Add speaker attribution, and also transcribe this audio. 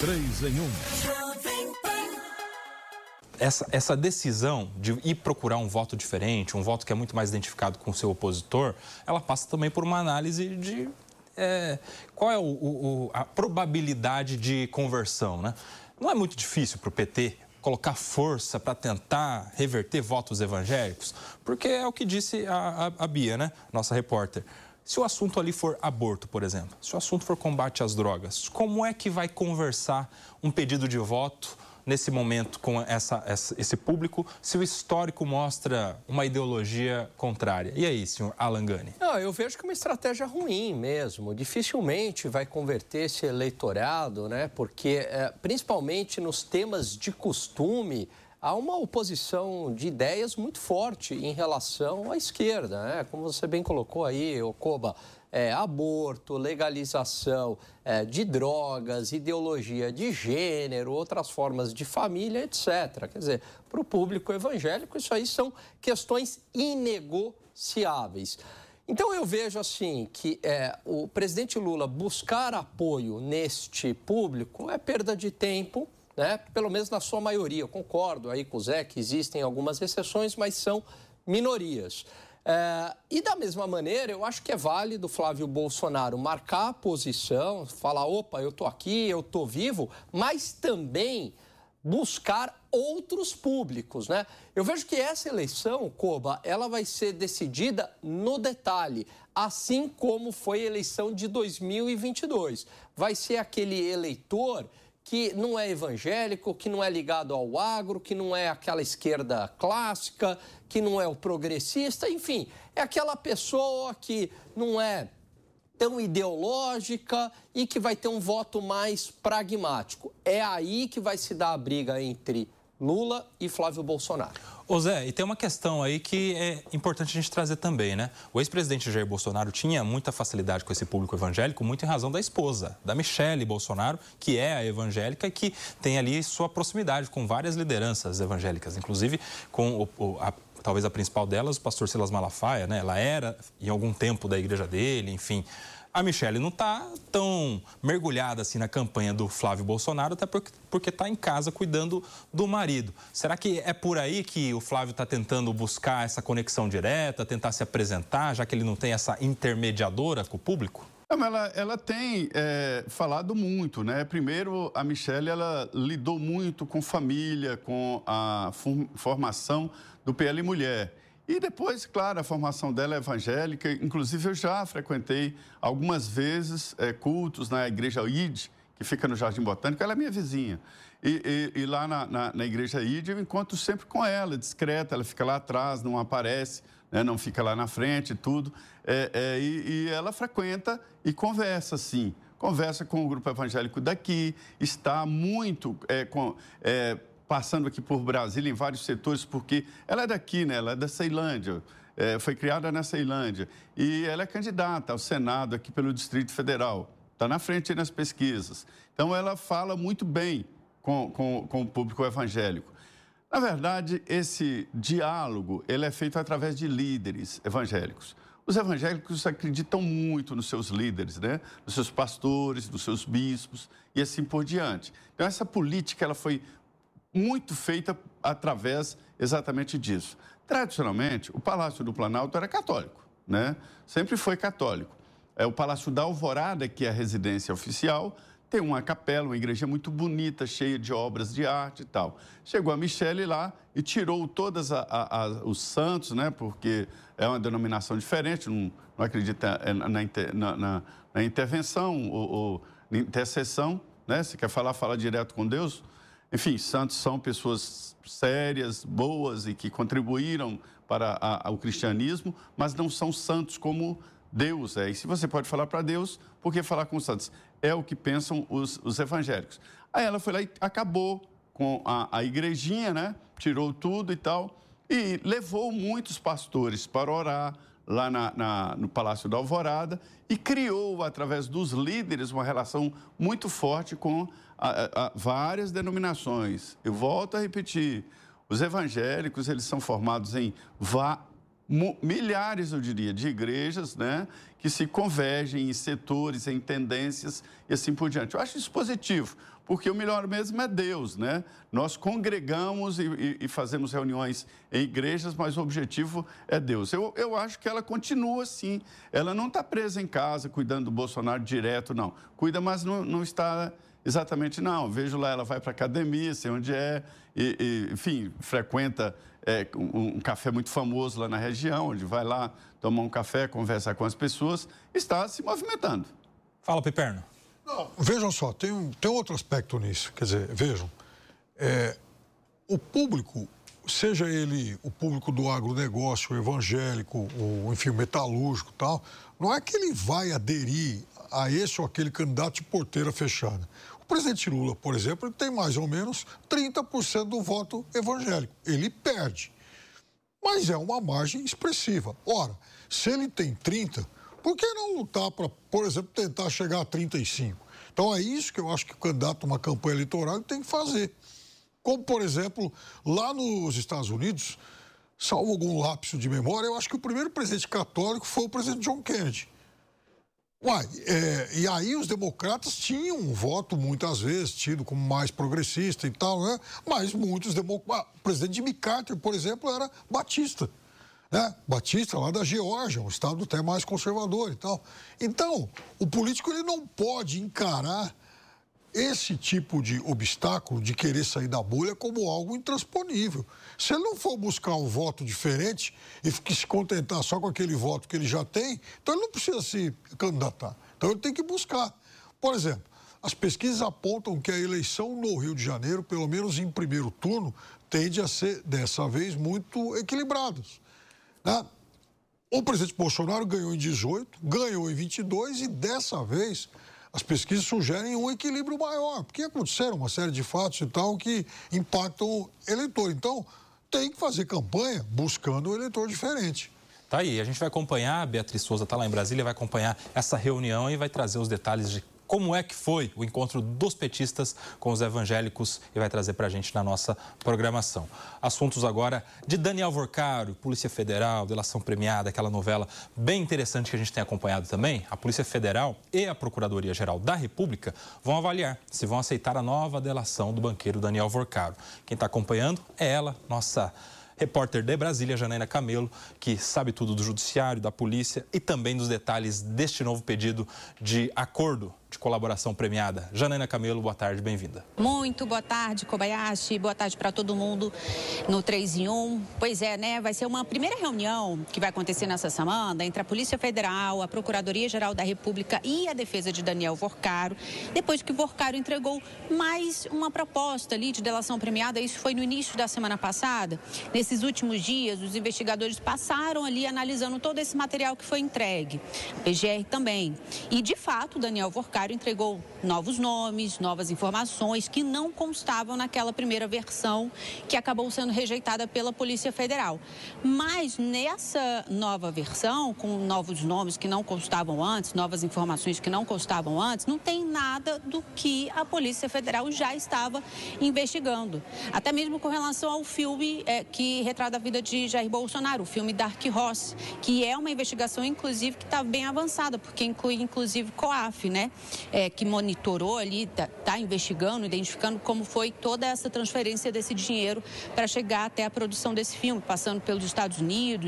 Speaker 1: 3 em 1.
Speaker 2: Essa decisão de ir procurar um voto diferente, um voto que é muito mais identificado com o seu opositor, ela passa também por uma análise de qual é a probabilidade de conversão, né? Não é muito difícil para o PT colocar força para tentar reverter votos evangélicos? Porque é o que disse a Bia, né? Nossa repórter. Se o assunto ali for aborto, por exemplo, se o assunto for combate às drogas, como é que vai conversar um pedido de voto nesse momento com esse público, se o histórico mostra uma ideologia contrária? E aí, senhor Alan Gani?
Speaker 3: Não, eu vejo que é uma estratégia ruim mesmo. Dificilmente vai converter esse eleitorado, né? Porque, principalmente nos temas de costume, há uma oposição de ideias muito forte em relação à esquerda, né? Como você bem colocou aí, Ocoba, aborto, legalização de drogas, ideologia de gênero, outras formas de família, etc. Quer dizer, para o público evangélico, isso aí são questões inegociáveis. Então, eu vejo assim que o presidente Lula buscar apoio neste público é perda de tempo, né? Pelo menos na sua maioria. Eu concordo aí com o Zé que existem algumas exceções, mas são minorias. E da mesma maneira, eu acho que é válido Flávio Bolsonaro marcar a posição, falar, opa, eu tô aqui, eu tô vivo, mas também buscar outros públicos, né? Eu vejo que essa eleição, Coba, ela vai ser decidida no detalhe, assim como foi a eleição de 2022. Vai ser aquele eleitor que não é evangélico, que não é ligado ao agro, que não é aquela esquerda clássica, que não é o progressista, enfim, é aquela pessoa que não é tão ideológica e que vai ter um voto mais pragmático. É aí que vai se dar a briga entre Lula e Flávio Bolsonaro.
Speaker 2: Ô Zé, e tem uma questão aí que é importante a gente trazer também, né? O ex-presidente Jair Bolsonaro tinha muita facilidade com esse público evangélico, muito em razão da esposa, da Michele Bolsonaro, que é a evangélica e que tem ali sua proximidade com várias lideranças evangélicas, inclusive com talvez a principal delas, o pastor Silas Malafaia, né? Ela era, em algum tempo, da igreja dele, enfim. A Michele não está tão mergulhada assim na campanha do Flávio Bolsonaro, até porque está em casa cuidando do marido. Será que é por aí que o Flávio está tentando buscar essa conexão direta, tentar se apresentar, já que ele não tem essa intermediadora com o público?
Speaker 4: Ela tem falado muito, né? Primeiro, a Michele, ela lidou muito com família, com a formação do PL Mulher. E depois, claro, a formação dela é evangélica. Inclusive, eu já frequentei algumas vezes cultos na Igreja ID, que fica no Jardim Botânico. Ela é minha vizinha. E lá na Igreja ID, eu encontro sempre com ela, discreta. Ela fica lá atrás, não aparece, né? Não fica lá na frente e tudo. E ela frequenta e conversa, sim. Conversa com o grupo evangélico daqui. Está muito passando aqui por Brasília em vários setores, porque ela é daqui, né? Ela é da Ceilândia, foi criada na Ceilândia. E ela é candidata ao Senado aqui pelo Distrito Federal. Está na frente nas pesquisas. Então, ela fala muito bem com o público evangélico. Na verdade, esse diálogo ele é feito através de líderes evangélicos. Os evangélicos acreditam muito nos seus líderes, né? Nos seus pastores, nos seus bispos e assim por diante. Então, essa política ela foi muito feita através exatamente disso. Tradicionalmente, o Palácio do Planalto era católico, né? Sempre foi católico. O Palácio da Alvorada, que é a residência oficial, tem uma capela, uma igreja muito bonita, cheia de obras de arte e tal. Chegou a Michele lá e tirou todos os santos, né? Porque é uma denominação diferente, não acredita na intervenção ou na intercessão, né? Se quer falar, fala direto com Deus. Enfim, santos são pessoas sérias, boas e que contribuíram para o cristianismo, mas não são santos como Deus é. E se você pode falar para Deus, por que falar com os santos? É o que pensam os evangélicos. Aí ela foi lá e acabou com a igrejinha, né? Tirou tudo e tal, e levou muitos pastores para orar lá no Palácio da Alvorada e criou, através dos líderes, uma relação muito forte com várias denominações. Eu volto a repetir, os evangélicos, eles são formados em milhares, eu diria, de igrejas, né, que se convergem em setores, em tendências e assim por diante. Eu acho isso positivo, porque o melhor mesmo é Deus, né? Nós congregamos e fazemos reuniões em igrejas, mas o objetivo é Deus. Eu acho que ela continua assim. Ela não está presa em casa, cuidando do Bolsonaro direto, não. Cuida, mas não está exatamente, não. Vejo lá, ela vai para a academia, sei onde é, enfim, frequenta um café muito famoso lá na região, onde vai lá tomar um café, conversar com as pessoas, está se movimentando.
Speaker 2: Fala, Piperno.
Speaker 1: Não, vejam só, tem outro aspecto nisso. Quer dizer, vejam, o público, seja ele o público do agronegócio, o evangélico, enfim, o metalúrgico e tal, não é que ele vai aderir a esse ou aquele candidato de porteira fechada. O presidente Lula, por exemplo, ele tem mais ou menos 30% do voto evangélico. Ele perde, mas é uma margem expressiva. Ora, se ele tem 30%, por que não lutar para, por exemplo, tentar chegar a 35%? Então, é isso que eu acho que o candidato a uma campanha eleitoral tem que fazer. Como, por exemplo, lá nos Estados Unidos, salvo algum lapso de memória, eu acho que o primeiro presidente católico foi o presidente John Kennedy. E aí os democratas tinham um voto, muitas vezes, tido como mais progressista e tal, né? Mas muitos democratas... O presidente Jimmy Carter, por exemplo, era batista. Né? Batista, lá da Geórgia, um estado até mais conservador e tal. Então, o político ele não pode encarar esse tipo de obstáculo de querer sair da bolha como algo intransponível. Se ele não for buscar um voto diferente e se contentar só com aquele voto que ele já tem, então ele não precisa se candidatar. Então ele tem que buscar. Por exemplo, as pesquisas apontam que a eleição no Rio de Janeiro, pelo menos em primeiro turno, tende a ser, dessa vez, muito equilibradas. Né? O presidente Bolsonaro ganhou em 18, ganhou em 22 e dessa vez as pesquisas sugerem um equilíbrio maior, porque aconteceram uma série de fatos e tal que impactam o eleitor. Então, tem que fazer campanha buscando um eleitor diferente.
Speaker 2: Tá aí, a gente vai acompanhar, a Beatriz Souza está lá em Brasília, vai acompanhar essa reunião e vai trazer os detalhes de como é que foi o encontro dos petistas com os evangélicos e vai trazer para a gente na nossa programação. Assuntos agora de Daniel Vorcaro, Polícia Federal, delação premiada, aquela novela bem interessante que a gente tem acompanhado também. A Polícia Federal e a Procuradoria-Geral da República vão avaliar se vão aceitar a nova delação do banqueiro Daniel Vorcaro. Quem está acompanhando é ela, nossa repórter de Brasília, Janaína Camelo, que sabe tudo do judiciário, da polícia e também dos detalhes deste novo pedido de acordo de colaboração premiada. Janaína Camelo, boa tarde, bem-vinda.
Speaker 5: Muito boa tarde, Kobayashi, boa tarde para todo mundo no 3 em 1. Pois é, né, vai ser uma primeira reunião que vai acontecer nessa semana entre a Polícia Federal, a Procuradoria-Geral da República e a defesa de Daniel Vorcaro, depois que Vorcaro entregou mais uma proposta ali de delação premiada. Isso foi no início da semana passada. Nesses últimos dias, os investigadores passaram ali analisando todo esse material que foi entregue. A PGR também. E, de fato, Daniel Vorcaro entregou novos nomes, novas informações que não constavam naquela primeira versão que acabou sendo rejeitada pela Polícia Federal. Mas nessa nova versão, com novos nomes que não constavam antes, novas informações que não constavam antes, não tem nada do que a Polícia Federal já estava investigando. Até mesmo com relação ao filme que retrata a vida de Jair Bolsonaro, o filme Dark Horse, que é uma investigação, inclusive, que está bem avançada, porque inclui, inclusive, COAF, né? Que monitorou ali, está investigando, identificando como foi toda essa transferência desse dinheiro para chegar até a produção desse filme, passando pelos Estados Unidos.